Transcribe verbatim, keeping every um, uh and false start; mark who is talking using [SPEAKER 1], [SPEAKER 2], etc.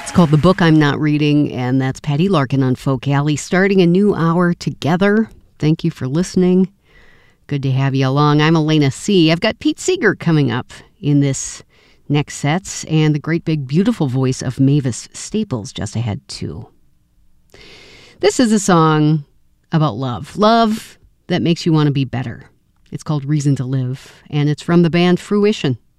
[SPEAKER 1] It's called The Book I'm Not Reading, and that's Patty Larkin on Folk Alley, starting a new hour together. Thank you for listening. Good to have you along. I'm Elena C. I've got Pete Seeger coming up in this next sets, and the great big beautiful voice of Mavis Staples just ahead too. This is a song about love. Love that makes you want to be better. It's called Reason to Live, and it's from the band Fruition.